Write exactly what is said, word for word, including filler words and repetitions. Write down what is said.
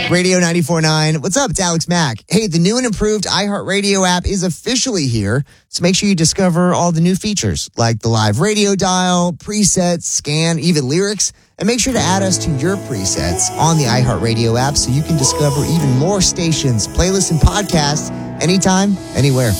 Radio ninety-four point nine. What's up? It's Alex Mack. Hey, the new and improved iHeartRadio app is officially here. So make sure you discover all the new features like the live radio dial, presets, scan, even lyrics. And make sure to add us to your presets on the iHeartRadio app so you can discover even more stations, playlists, and podcasts anytime, anywhere.